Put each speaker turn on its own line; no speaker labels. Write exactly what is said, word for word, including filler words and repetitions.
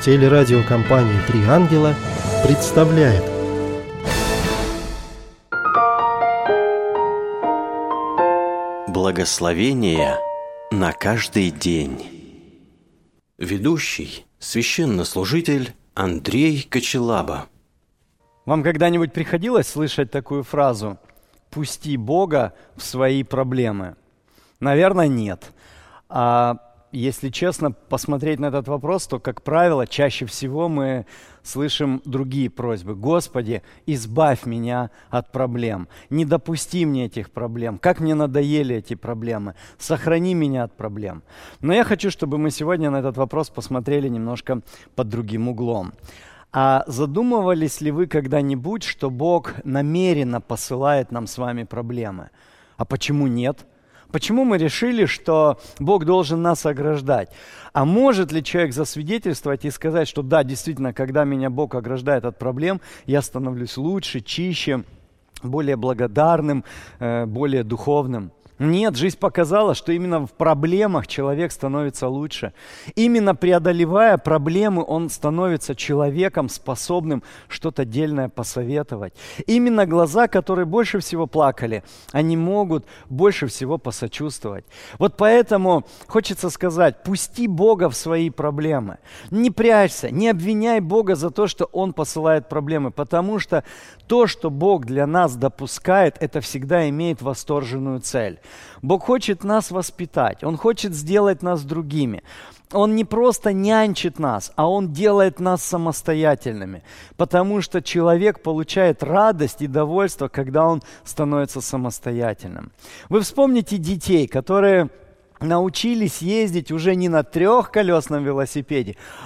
Телерадиокомпания «Три ангела» представляет.
Благословение на каждый день. Ведущий – священнослужитель Андрей Кочелаба.
Вам когда-нибудь приходилось слышать такую фразу «пусти Бога в свои проблемы»? Наверное, нет. А если честно посмотреть на этот вопрос, то, как правило, чаще всего мы слышим другие просьбы. «Господи, избавь меня от проблем, не допусти мне этих проблем, как мне надоели эти проблемы, сохрани меня от проблем». Но я хочу, чтобы мы сегодня на этот вопрос посмотрели немножко под другим углом. А задумывались ли вы когда-нибудь, что Бог намеренно посылает нам с вами проблемы? А почему нет? Почему мы решили, что Бог должен нас ограждать? А может ли человек засвидетельствовать и сказать, что да, действительно, когда меня Бог ограждает от проблем, я становлюсь лучше, чище, более благодарным, более духовным? Нет, жизнь показала, что именно в проблемах человек становится лучше. Именно преодолевая проблемы, он становится человеком, способным что-то дельное посоветовать. Именно глаза, которые больше всего плакали, они могут больше всего посочувствовать. Вот поэтому хочется сказать, пусти Бога в свои проблемы. Не прячься, не обвиняй Бога за то, что Он посылает проблемы, потому что то, что Бог для нас допускает, это всегда имеет восторженную цель. Бог хочет нас воспитать, Он хочет сделать нас другими. Он не просто нянчит нас, а Он делает нас самостоятельными, потому что человек получает радость и довольство, когда он становится самостоятельным. Вы вспомните детей, которые научились ездить уже не на трехколесном велосипеде,